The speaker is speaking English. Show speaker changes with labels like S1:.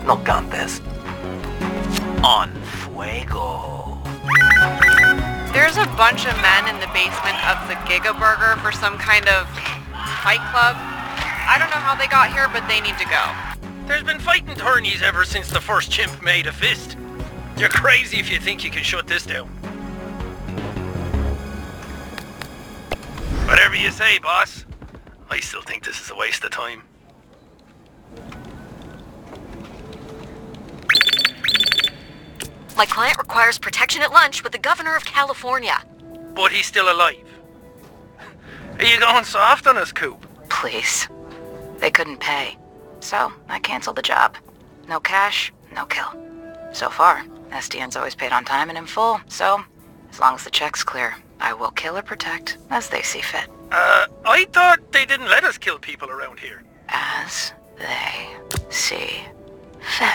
S1: No contest. On fuego.
S2: There's a bunch of men in the basement of the Giga Burger for some kind of fight club. I don't know how they got here, but they need to go.
S3: There's been fighting tourneys ever since the first chimp made a fist. You're crazy if you think you can shut this down. Whatever you say, boss. I still think this is a waste of time.
S4: My client requires protection at lunch with the governor of California.
S3: But he's still alive. Are you going soft on us, Coop?
S4: Please. They couldn't pay. So, I canceled the job. No cash, no kill. So far, SDN's always paid on time and in full, so as long as the check's clear, I will kill or protect as they see fit.
S3: I thought they didn't let us kill people around here.
S4: As they see fit.